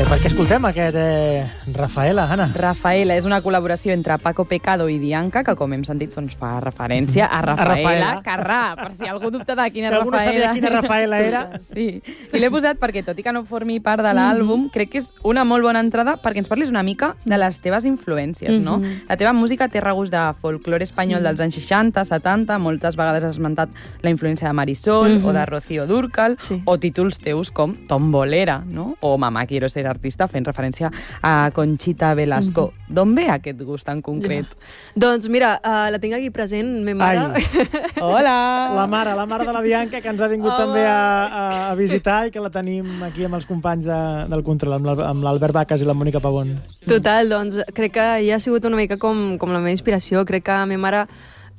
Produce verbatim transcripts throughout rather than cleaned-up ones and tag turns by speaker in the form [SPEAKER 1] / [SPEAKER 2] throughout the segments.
[SPEAKER 1] per què escoltem aquest eh, Rafaela, Anna?
[SPEAKER 2] Rafaela és una col·laboració entre Paco Pecado i Dianca, que com hem sentit doncs, fa referència a Rafaela, a Rafaela Carrà, per si algú dubta de quina
[SPEAKER 1] si
[SPEAKER 2] Rafaela...
[SPEAKER 1] algú no sabia quina Rafaela era...
[SPEAKER 2] Sí, i l'he posat perquè, tot i que no formi part de l'àlbum, mm-hmm. crec que és una molt bona entrada perquè ens parlis una mica de les teves influències, no? Mm-hmm. La teva música té regust de folklore espanyol mm-hmm. dels anys seixanta, setanta, moltes vegades has esmentat la influència de Marisol mm-hmm. o de Rocío Dúrcal, sí. o títols teus com Tombolera, no? O Mamà quiero ser artista, fent referència a Conchita Velasco. Mm-hmm. D'on ve aquest gust en concret?
[SPEAKER 3] Ja. Doncs mira, uh, la tinc aquí present, me mare.
[SPEAKER 2] Hola!
[SPEAKER 1] La mare, la mare de la Dianca, que ens ha vingut Hola. també a, a, a visitar i que la tenim aquí amb els companys de, del Control, amb l'Albert Vacas i la Mònica Pavón.
[SPEAKER 3] Total, doncs crec que ja ha sigut una mica com, com la meva inspiració. Crec que ma mare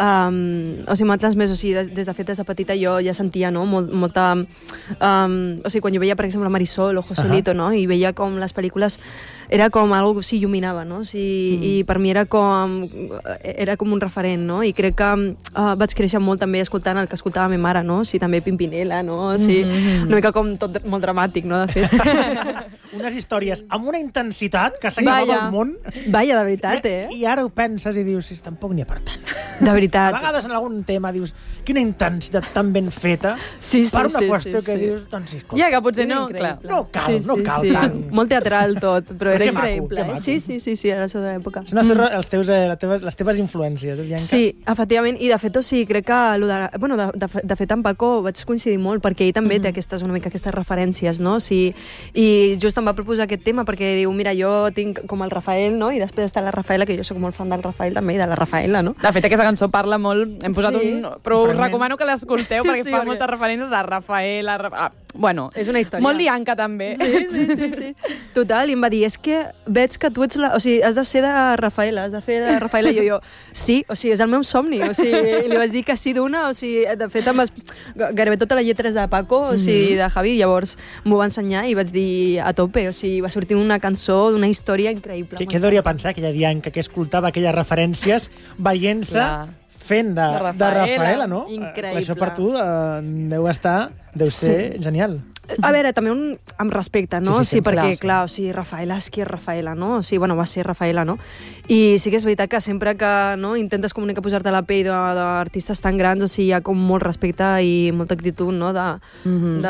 [SPEAKER 3] Um, o sigui, m'ha transmès, o sigui, des, des de fet, des de petita jo ja sentia, no?, Mol, molta... Um, o sigui, quan jo veia, per exemple, Marisol o Joselito, uh-huh. no?, i veia com les pel·lícules era com algo que s'il·luminava, no?, o sigui, mm. i per mi era com era com un referent, no?, i crec que uh, vaig créixer molt també escoltant el que escoltava ma mare, no?, o sigui, també Pimpinela, no?, o sigui, mm-hmm. una mica com tot molt dramàtic, no?, de fet.
[SPEAKER 1] Unes històries amb una intensitat que s'acabava el món.
[SPEAKER 3] Vaja, de veritat, eh?
[SPEAKER 1] I, i ara ho penses i dius, sí, tampoc n'hi ha per tant.
[SPEAKER 3] De veritat.
[SPEAKER 1] A vegades en algun tema dius, quina intensitat tan ben feta,
[SPEAKER 3] sí, sí,
[SPEAKER 1] per una
[SPEAKER 3] sí,
[SPEAKER 1] qüestió
[SPEAKER 3] sí,
[SPEAKER 1] que
[SPEAKER 3] sí.
[SPEAKER 1] dius, doncs sí, escolta.
[SPEAKER 2] Ja, que potser no, clar.
[SPEAKER 1] No cal,
[SPEAKER 3] sí, sí,
[SPEAKER 1] no cal
[SPEAKER 3] sí.
[SPEAKER 1] tant.
[SPEAKER 3] Molt teatral tot, però era
[SPEAKER 1] que
[SPEAKER 3] increïble.
[SPEAKER 1] Maco,
[SPEAKER 3] eh? Sí, sí, sí, sí, era la seva època.
[SPEAKER 1] Són els teus, els teus, eh, les, teves, les teves influències, eh, Bianca?
[SPEAKER 3] Sí, efectivament, i de fet, o sigui, crec que lo de, bueno, de, de, de fet, amb Paco vaig coincidir molt, perquè ell també mm-hmm. té aquestes, una mica aquestes referències, no? O sigui, i just em va proposar aquest tema, perquè diu, mira, jo tinc com el Rafael, no? I després està la Rafaela, que jo soc molt fan del Rafael també, i de la Rafaela, no?
[SPEAKER 2] De fet, aquesta cançó parla molt... Hem posat sí. un... Però us recomano que l'escolteu, perquè sí, fa okay. moltes referències a Rafael, a... Ah, bueno,
[SPEAKER 3] és una història.
[SPEAKER 2] Molt Dianca, també.
[SPEAKER 3] Sí, sí, sí, sí. Total, i em va dir, és que veig que tu ets la... O sigui, has de ser de Rafaela, has de fer de Rafaela. I jo, jo, sí, o sigui, és el meu somni. O sigui, li vaig dir que sí d'una, o sigui, de fet, amb es... gairebé tota la lletra és de Paco, o sigui, de Javi, llavors m'ho va ensenyar i vaig dir a tope, o sigui, va sortir una cançó d'una història increïble.
[SPEAKER 1] Què hauria pensar aquella Dianca que escoltava aquelles referències veient-se fent de, de, Rafaela. de Rafaela, no?
[SPEAKER 3] Increïble.
[SPEAKER 1] Això per tu eh, deu estar, deu ser sí. genial.
[SPEAKER 3] A veure, també un, amb respecte, no?
[SPEAKER 1] Sí, sí,
[SPEAKER 3] sí, perquè,
[SPEAKER 1] clar, sí.
[SPEAKER 3] clar, o sigui, Rafaela és qui és Rafaela, no? O sigui, bueno, va ser Rafaela, no? I sí que és veritat que sempre que no, intentes comunicar, posar-te a la pell d'artistes tan grans, o sigui, hi ha com molt respecte i molta actitud, no? De, mm-hmm.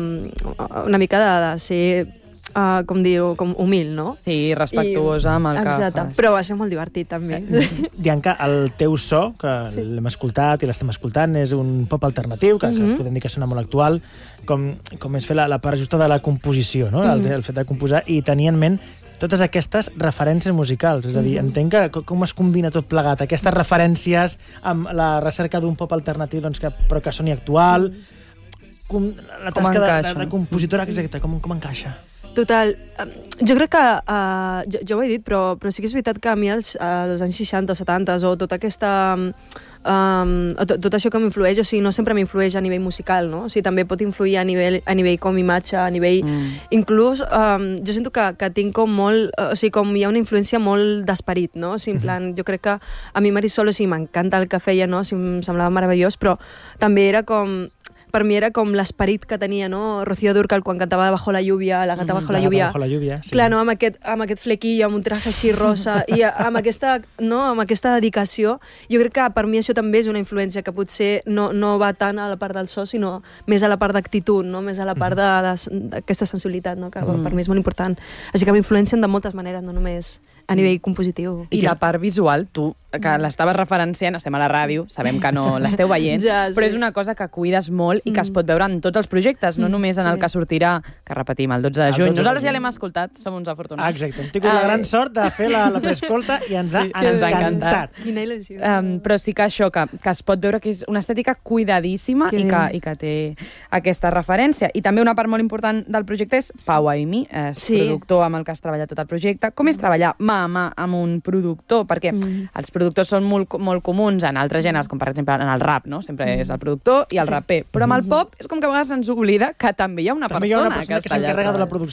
[SPEAKER 3] de, una mica de, de ser... Uh, com dir-ho, com humil, no?
[SPEAKER 2] Sí, respectuosa I, amb el que
[SPEAKER 3] exacte,
[SPEAKER 2] fas.
[SPEAKER 3] Però va ser molt divertit, també.
[SPEAKER 1] Dianca, el teu so, que sí. l'hem escoltat i l'estem escoltant, és un pop alternatiu, que, mm-hmm. que podem dir que sona molt actual, com, com és fer la, la part justa de la composició, no? Mm-hmm. el, el fet de composar, i tenir en ment totes aquestes referències musicals. És a dir, mm-hmm. entenc que com es combina tot plegat, aquestes referències amb la recerca d'un pop alternatiu, doncs, que, però que soni actual, com, la tasca de, de, de compositora, exacte, com, com encaixa?
[SPEAKER 3] Total. Jo crec que, uh, jo, jo ho he dit, però, però sí que és veritat que a mi els, els anys seixanta o setanta o tota aquesta... Um, tot, tot això que m'influeix, o sigui, no sempre m'influeix a nivell musical, no? O sigui, també pot influir a nivell, a nivell com imatge, a nivell... Mm. Inclús, um, jo sento que, que tinc com molt... O sigui, com hi ha una influència molt d'esperit, no? O sigui, en plan, jo crec que a mi Marisol, o sigui, m'encanta el que feia, no? O sigui, em semblava meravellós, però també era com... Per mi era com l'esperit que tenia, no? Rocío Dúrcal quan cantava Bajo la lluvia, la gata Bajo la lluvia.
[SPEAKER 1] Bajo la lluvia, sí.
[SPEAKER 3] Clar, no? Amb aquest, amb aquest flequillo, amb un traje així rosa, i amb aquesta, no? amb aquesta dedicació. Jo crec que per mi això també és una influència que potser no, no va tant a la part del so, sinó més a la part d'actitud, no? Més a la part d'aquesta sensibilitat, no? Que mm. per mi és molt important. Així que m'influencien de moltes maneres, no només a nivell compositiu.
[SPEAKER 2] I la part visual, tu, que l'estaves referenciant, estem a la ràdio, sabem que no l'esteu veient, ja, sí. però és una cosa que cuides molt i que es pot veure en tots els projectes, no només en el que sortirà, que repetim, el dotze de juny. Nosaltres ja l'hem escoltat, som uns afortunats.
[SPEAKER 1] Exacte, hem tingut la gran sort de fer la, la preescolta i ens ha sí, encantat. encantat.
[SPEAKER 3] Quina il·lusió.
[SPEAKER 2] Um, però sí que això, que, que es pot veure que és una estètica cuidadíssima i que, i que té aquesta referència. I també una part molt important del projecte és Pau Aimi, és sí. productor amb el que has treballat tot el projecte. Com és treballar mà a mà amb un productor? Perquè mm. els productors són molt, molt comuns en altres gèneres, com per exemple en el rap, no? Sempre mm. és el productor i el sí. raper. Però amb el pop és com que a vegades ens oblida que també hi ha una
[SPEAKER 1] també
[SPEAKER 2] persona,
[SPEAKER 1] hi ha una persona que, que s'encarrega de la producció.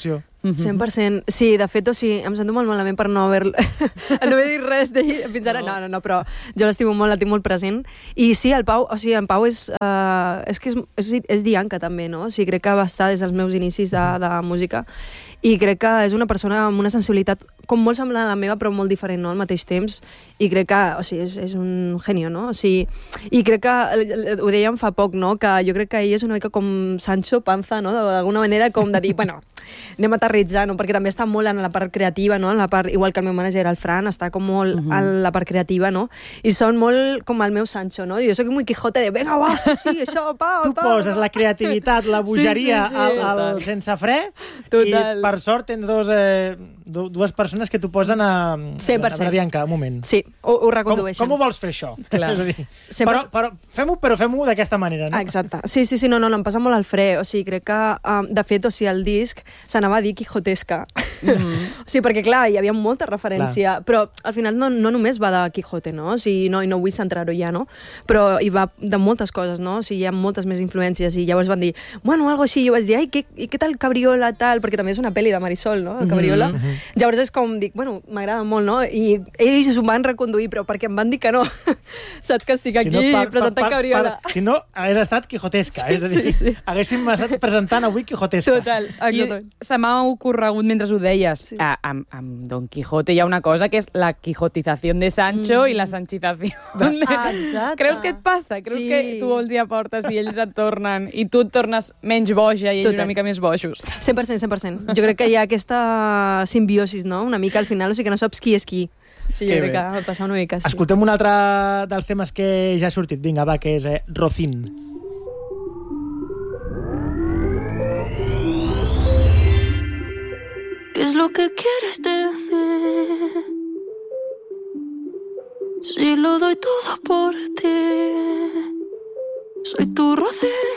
[SPEAKER 3] cent per cent. Sí, de fet, o sigui, em sento molt malament per no haver, no haver dit res d'ell fins ara. No, no, no, però jo l'estimo molt, la tinc molt present. I sí, el Pau, o sigui, en Pau és, uh, és que és, és, és dianca també, no? O sigui, crec que va estar des dels meus inicis de, de música i crec que és una persona amb una sensibilitat com molt semblant a la meva, però molt diferent, no?, al mateix temps, i crec que, o sigui, és, és un genio, no? O sigui, i crec que, ho dèiem fa poc, no?, que jo crec que ell és una mica com Sancho Panza, no?, d'alguna manera com de dir, bueno, anem a aterritzar, no?, perquè també està molt en la part creativa, no?, en la part, igual que el meu manager, el Fran, està com molt uh-huh. en la part creativa, no?, i són molt com el meu Sancho, no?, jo soc muy Quijote de, venga, va, sí, sí, això, Pau,
[SPEAKER 1] tu Pau. Tu poses la creativitat, la bogeria sí, sí, sí. Al, al sense fre, total. I per sort tens dos, eh, dues persones que t'ho posen a,
[SPEAKER 3] cent per cent.
[SPEAKER 1] a Bianca, un moment.
[SPEAKER 3] Sí, ho, ho recondueixen.
[SPEAKER 1] Com, com ho vols fer, això?
[SPEAKER 3] Clar.
[SPEAKER 1] És a dir, però, però fem-ho, però fem-ho d'aquesta manera, no?
[SPEAKER 3] Exacte. Sí, sí, sí, no, no, no, em passa molt al fre. O sigui, crec que, um, de fet, o sigui, el disc s'anava a dir quijotesca. Mm-hmm. O sigui, perquè, clar, hi havia molta referència, clar. Però al final no, no només va de Quijote, no? O sigui, no, i no vull centrar-ho ja, no? Però hi va de moltes coses, no? O sigui, hi ha moltes més influències i llavors van dir, bueno, algo així, i jo vaig dir, ai, què, què tal Cabriola, tal? Perquè també és una pel·li de Marisol, no? El Cabriola. Mm-hmm. Llavors és com, dic, bueno, m'agrada molt, no? I ells s'ho van reconduir, però perquè em van dir que no. Saps que estic aquí si no, per, presentant per, per, Cabriola.
[SPEAKER 1] Per, si no, hagués estat quijotesca. Sí, és a dir, sí, sí. Haguéssim estat presentant avui quijotesca.
[SPEAKER 3] Total, exactament.
[SPEAKER 2] I se m'ha ocorregut mentre ho deies. Sí. A, amb, amb Don Quijote hi ha una cosa que és la quijotizació de Sancho mm. i la sanchizació.
[SPEAKER 3] Ah, exacte.
[SPEAKER 2] Creus que et passa? Creus sí. que tu els hi aportes i ells et tornen i tu et tornes menys boja i ells Total. Una mica més bojos?
[SPEAKER 3] cent per cent, cent per cent. Jo crec que hi ha aquesta simbiosis, no? Una mica al final, o sigui que no saps qui és qui. Sí, jo crec que va passar una mica, sí.
[SPEAKER 1] Escoltem un altre dels temes que ja ha sortit. Vinga, va, que és eh, Rocín.
[SPEAKER 4] ¿Qué es lo que quieres de mí? Si lo doy todo por ti, soy tu Rocín.